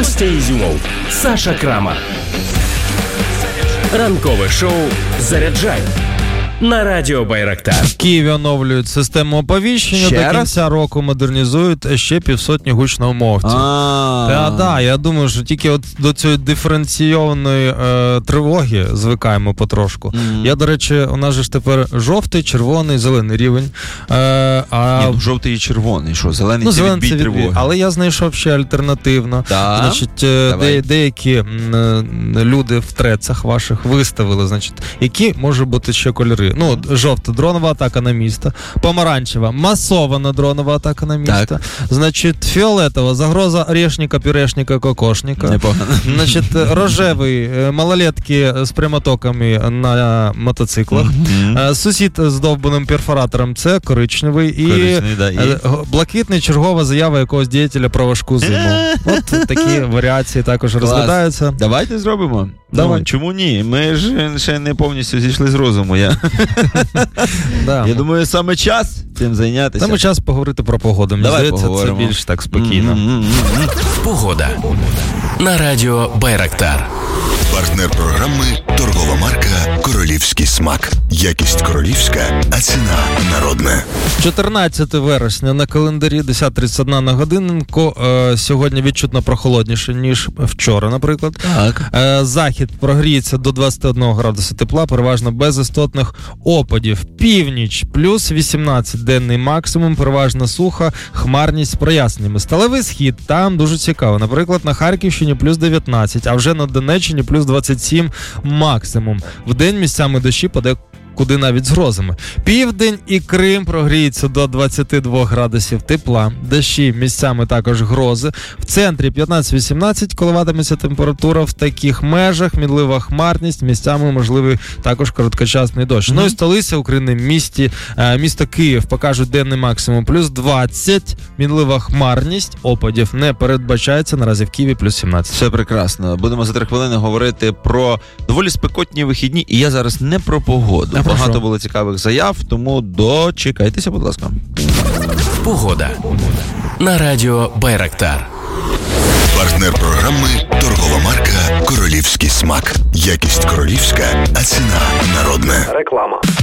Костя Ізюмов, Саша Крамар. Ранкове шоу «Заряджай» на радіо Байрактар. В Києві оновлюють систему оповіщення, до кінця року модернізують ще 500 гучномовців. Я думаю, що тільки от до цієї диференційованої тривоги звикаємо потрошку. Я, до речі, у нас же ж тепер жовтий, червоний, зелений рівень. Жовтий і червоний, що? Зелений це відбій тривоги. Але я знайшов ще альтернативно. Значить, деякі люди в трецах ваших виставили, значить, які можуть бути ще кольори. Ну, жовта дронова атака на місто, помаранчева масована дронова атака на місто. Так. Значить, фіолетова загроза орешника, пюрешника, кокошника. Непогано. Значить, рожевий малолетки з прямотоками на мотоциклах. Сусід з довбаним перфоратором — це коричневий. І блакитний — чергова заява якогось діятеля про важку зиму. От такі варіації також розглядаються. Давайте зробимо. Давай. Ну, чому ні? Ми ж ще не повністю зійшли з розуму. Я думаю, саме час цим зайнятися. Саме час поговорити про погоду. Мені здається, це більш так спокійно. Погода на радіо Байрактар. Партнер програми – торгова марка «Королівський смак». Якість королівська, а ціна народна. 14 вересня на календарі, 10:31 на годинку. Сьогодні відчутно прохолодніше, ніж вчора, наприклад. Так. Захід прогріється до 21 градуса тепла, переважно без істотних опадів. Північ – плюс 18 денний максимум, переважно суха, хмарність з проясненнями. Сталевий схід, там дуже цікаво. Наприклад, на Харківщині плюс 19, а вже на Донеччині плюс 27 максимум. Вдень місцями дощі куди навіть з грозами. Південь і Крим прогріється до 22 градусів тепла. Дощі, місцями також грози. В центрі 15-18 коливатиметься температура в таких межах. Мінлива хмарність, місцями можливий також короткочасний дощ. Ну і столиця України, місто Київ, покажуть денний максимум плюс 20. Мінлива хмарність, опадів не передбачається. Наразі в Києві плюс 17. Все прекрасно. Будемо за 3 хвилини говорити про доволі спекотні вихідні. І я зараз не про погоду. Багато було цікавих заяв, тому дочекайтеся, будь ласка. Погода на радіо Байрактар. Партнер програми – торгова марка «Королівський смак». Якість королівська, а ціна народна. Реклама.